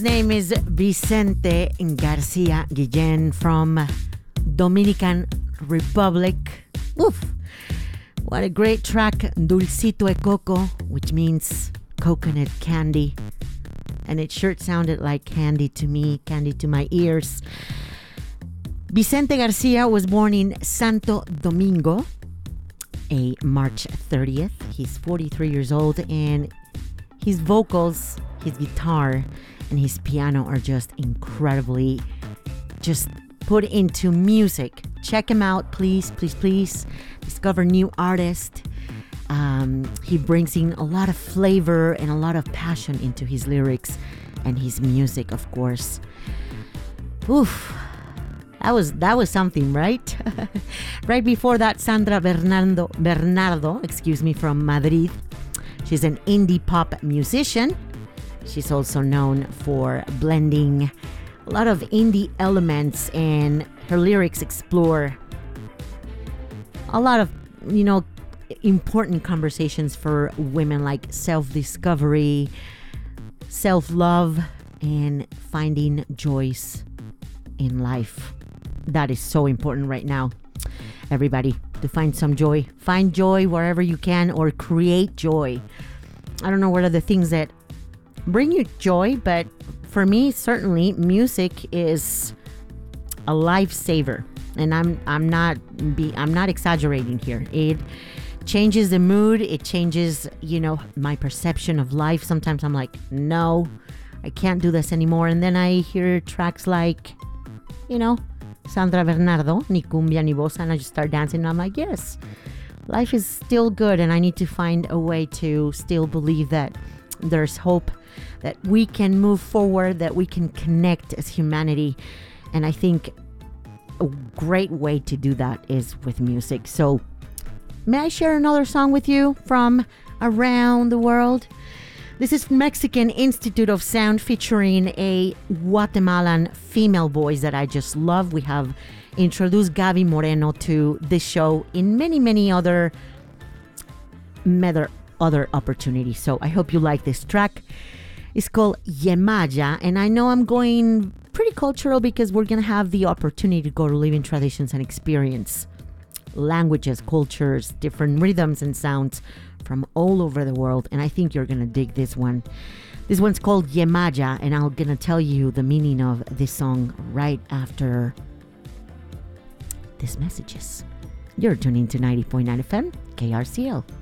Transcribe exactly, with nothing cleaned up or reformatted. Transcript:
His name is Vicente Garcia Guillen from Dominican Republic. Oof. What a great track, Dulcito de Coco, which means coconut candy. And it sure sounded like candy to me, candy to my ears. Vicente Garcia was born in Santo Domingo, a March thirtieth. He's forty-three years old, and his vocals, his guitar, and his piano are just incredibly just put into music. Check him out, please, please, please. Discover new artists. Um, he brings in a lot of flavor and a lot of passion into his lyrics and his music, of course. Oof. That was that was something, right? Right before that, Sandra Bernardo, Bernardo, excuse me, from Madrid. She's an indie pop musician. She's also known for blending a lot of indie elements, and her lyrics explore a lot of, you know, important conversations for women, like self-discovery, self-love, and finding joys in life. That is so important right now, everybody, to find some joy. Find joy wherever you can, or create joy. I don't know what are the things that bring you joy, but for me, certainly music is a lifesaver, and I'm I'm not be I'm not exaggerating here. It changes the mood. It changes, you know, my perception of life. Sometimes I'm like, no, I can't do this anymore, and then I hear tracks like, you know, Sandra Bernardo, ni cumbia ni bossa, and I just start dancing, and I'm like, yes, life is still good, and I need to find a way to still believe that there's hope, that we can move forward, that we can connect as humanity. And I think a great way to do that is with music. So may I share another song with you from around the world? This is Mexican Institute of Sound featuring a Guatemalan female voice that I just love. We have introduced Gaby Moreno to this show in many, many other other, other opportunities. So I hope you like this track. It's called Yemaya, and I know I'm going pretty cultural because we're going to have the opportunity to go to living traditions and experience languages, cultures, different rhythms and sounds from all over the world, and I think you're going to dig this one. This one's called Yemaya, and I'm going to tell you the meaning of this song right after these messages. You're tuning to ninety point nine F M, K R C L.